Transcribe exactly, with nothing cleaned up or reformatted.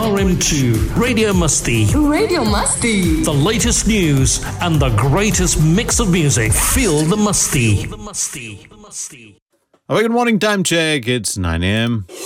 R M two Radio Musty. Radio Musty. The latest news and the greatest mix of music. Feel the Musty. The Musty. The Musty. Oh, good morning, time check. It's nine a.m.